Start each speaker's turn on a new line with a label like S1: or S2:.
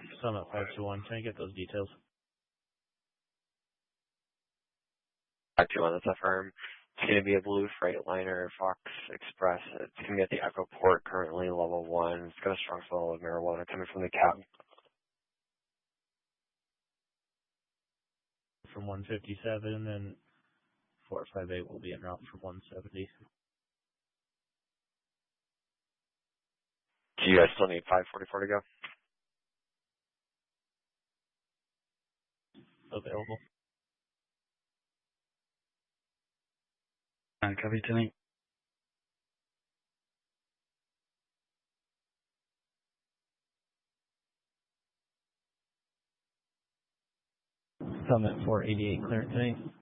S1: Summit 521. Can I get those details?
S2: 521, that's affirmed. It's going to be a blue Freightliner Fox Express. It's going to be at the Echo Port, currently level 1. It's got a strong smell of marijuana coming from the cab.
S1: From 157, and 458 will be en route from 170.
S2: Do you guys still need 544 to go?
S1: Available.
S3: Copy tonight.
S1: Summit 488 clear tonight.